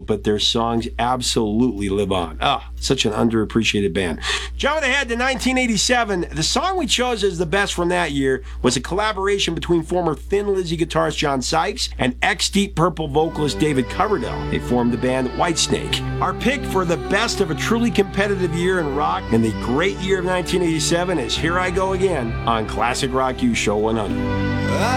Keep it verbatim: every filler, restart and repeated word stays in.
but their songs absolutely live on. Ah, such an underappreciated band. Jumping ahead to nineteen eighty-seven, the song we chose as the best from that year was a collaboration between former Thin Lizzy guitarist John Sykes and ex-Deep Purple vocalist David Coverdale. They formed the band Whitesnake. Our pick for the best of a truly competitive year in rock and the great year of nineteen eighty-seven is Here I Go Again on Classic Rock U Show one hundred.